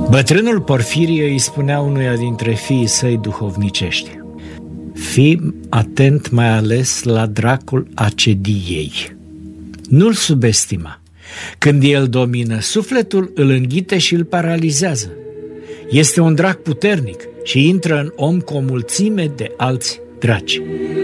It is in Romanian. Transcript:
Bătrânul Porfirie îi spunea unuia dintre fiii săi duhovnicești: fii atent mai ales la dracul acediei. Nu-l subestima. Când el domină sufletul, îl înghite și îl paralizează. Este un drac puternic și intră în om cu o mulțime de alți draci.